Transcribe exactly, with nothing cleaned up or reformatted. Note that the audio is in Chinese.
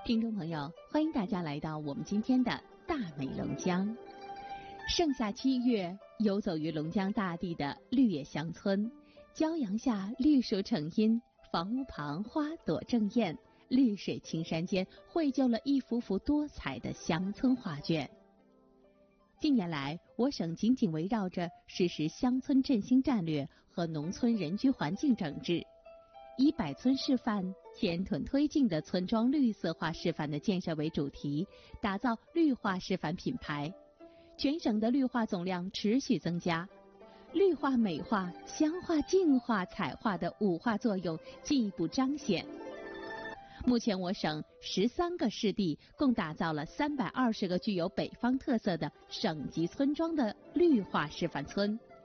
听众朋友，欢迎大家来到我们今天的大美龙江。盛夏七月，游走于龙江大地的绿野乡村，骄阳下绿树成荫，房屋旁花朵正艳，绿水青山间绘就了一幅幅多彩的乡村画卷。近年来，我省紧紧围绕着实施乡村振兴战略和农村人居环境整治，以百村示范、牵腿推进的村庄绿色化示范的建设为主题，打造绿化示范品牌。全省的绿化总量持续增加，绿化、美化、乡化、净化、彩化的五化作用进一步彰显。目前，我省十三个市地共打造了三百二十个具有北方特色的省级村庄的绿化示范村，